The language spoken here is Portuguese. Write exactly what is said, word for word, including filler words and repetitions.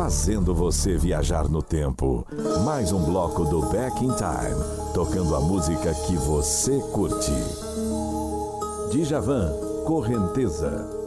fazendo você viajar no tempo. Mais um bloco do Back in Time, tocando a música que você curte. Djavan, Correnteza.